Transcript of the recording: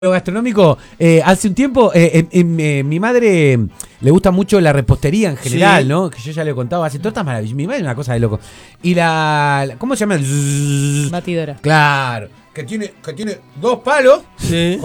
Lo gastronómico, hace un tiempo, mi madre le gusta mucho la repostería en general, Sí. ¿no? Que yo ya le he contado, hace tortas maravillosas. Mi madre es una cosa de loco. Y ¿cómo se llama? Batidora. Claro, que tiene dos palos. Sí.